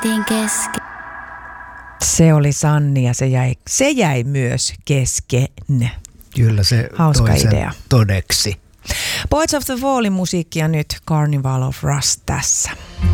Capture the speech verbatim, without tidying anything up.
jäätiin kesken. Se oli Sanni ja se jäi, se jäi myös kesken. Kyllä se hauska toi sen idea. Todeksi. Boys of the Wallin musiikkia nyt Carnival of Rust tässä.